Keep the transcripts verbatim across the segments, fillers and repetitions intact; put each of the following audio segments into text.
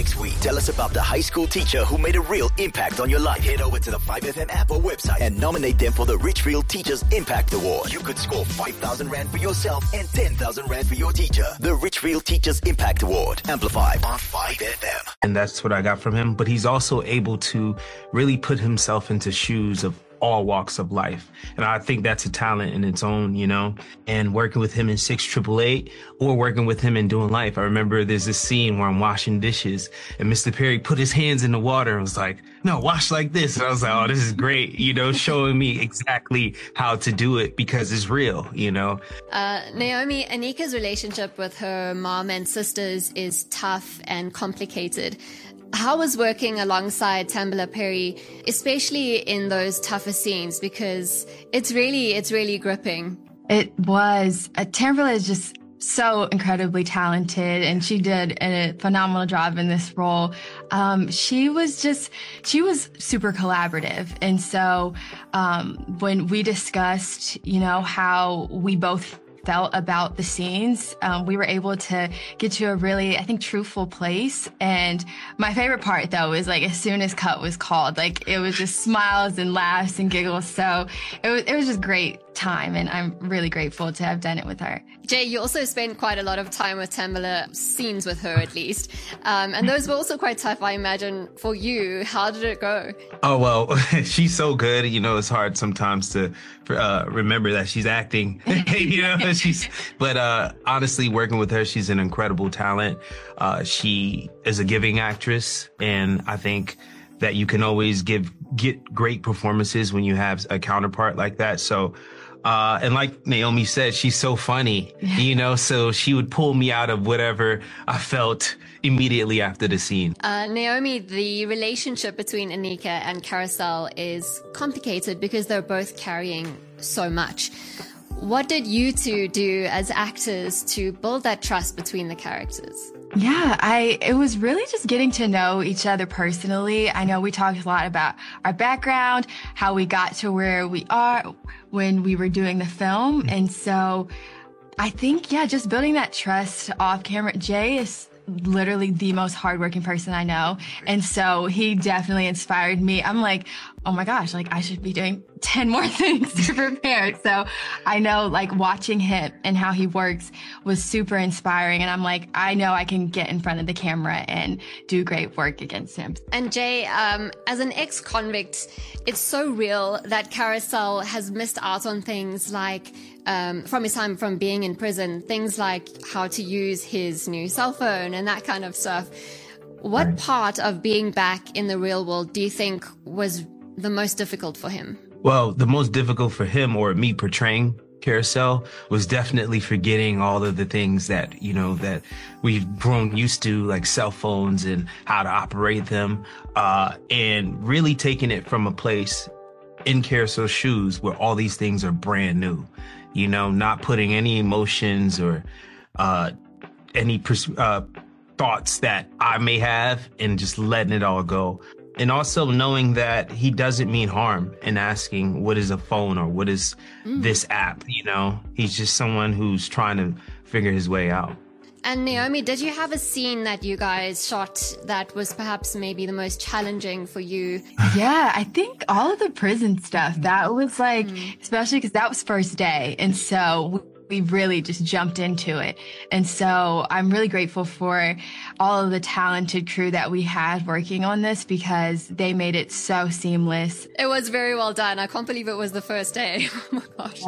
next week. Tell us about the high school teacher who made a real impact on your life. Head over to the five F M app or website and nominate them for the Richfield Teachers Impact Award. You could score five thousand rand for yourself and ten thousand rand for your teacher. The Richfield Teachers Impact Award. Amplified on five F M. And that's what I got from him. But he's also able to really put himself into shoes of all walks of life. And I think that's a talent in its own, you know, and working with him in six triple eight or working with him in Doing Life. I remember there's this scene where I'm washing dishes and Mister Perry put his hands in the water and was like, no, wash like this. And I was like, oh, this is great. You know, showing me exactly how to do it because it's real, you know. Uh, Naomi, Anika's relationship with her mom and sisters is tough and complicated. How was working alongside Tambula Perry, especially in those tougher scenes? Because it's really, it's really gripping. It was. Uh, Tambula is just so incredibly talented, and she did a phenomenal job in this role. Um, she was just, she was super collaborative. And so um, when we discussed, you know, how we both felt about the scenes, um, we were able to get to a really, I think, truthful place. And my favorite part, though, is like as soon as cut was called, like it was just smiles and laughs and giggles. So it was, it was just great time, and I'm really grateful to have done it with her. Jay, you also spent quite a lot of time with Tambula, scenes with her at least. Um, and those were also quite tough, I imagine, for you. How did it go? Oh, well, she's so good. You know, it's hard sometimes to uh, remember that she's acting, you know, she's, but uh, honestly, working with her, she's an incredible talent. Uh, she is a giving actress. And I think that you can always give, get great performances when you have a counterpart like that. So, Uh, and like Naomi said, she's so funny, you know, so she would pull me out of whatever I felt immediately after the scene. Uh, Naomi, the relationship between Anika and Carousel is complicated because they're both carrying so much. What did you two do as actors to build that trust between the characters? Yeah, I, it was really just getting to know each other personally. I know we talked a lot about our background, how we got to where we are when we were doing the film. And so I think, yeah, just building that trust off camera. Jay is literally the most hardworking person I know. And so he definitely inspired me. I'm like, oh my gosh, like I should be doing ten more things to prepare. So I know like watching him and how he works was super inspiring. And I'm like, I know I can get in front of the camera and do great work against him. And Jay, um, as an ex-convict, it's so real that Carousel has missed out on things like Um, from his time from being in prison, things like how to use his new cell phone and that kind of stuff. What Right. part of being back in the real world do you think was the most difficult for him? Well, the most difficult for him or me portraying Carousel was definitely forgetting all of the things that, you know, that we've grown used to, like cell phones and how to operate them, uh, and really taking it from a place in Carousel's shoes where all these things are brand new. You know, not putting any emotions or uh, any pers- uh, thoughts that I may have and just letting it all go. And also knowing that he doesn't mean harm in asking what is a phone or what is mm. this app, you know. He's just someone who's trying to figure his way out. And Naomi, did you have a scene that you guys shot that was perhaps maybe the most challenging for you? Yeah, I think all of the prison stuff, that was like, mm. especially because that was first day. And so we really just jumped into it. And so I'm really grateful for all of the talented crew that we had working on this because they made it so seamless. It was very well done. I can't believe it was the first day. Oh my gosh.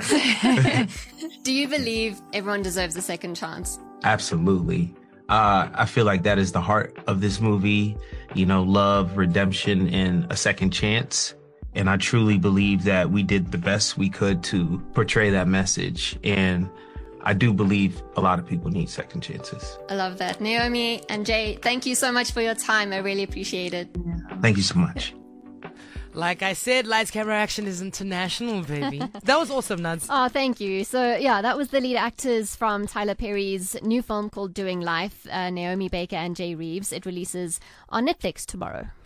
Yeah. Do you believe everyone deserves a second chance? Absolutely. Uh, I feel like that is the heart of this movie, you know, love, redemption, and a second chance. And I truly believe that we did the best we could to portray that message. And I do believe a lot of people need second chances. I love that. Naomi and Jay, thank you so much for your time. I really appreciate it. Thank you so much. Like I said, Lights, Camera, Action is international, baby. That was awesome, Nuns. Oh, thank you. So, yeah, that was the lead actors from Tyler Perry's new film called Doing Life, uh, Naomi Baker and Jay Reeves. It releases on Netflix tomorrow.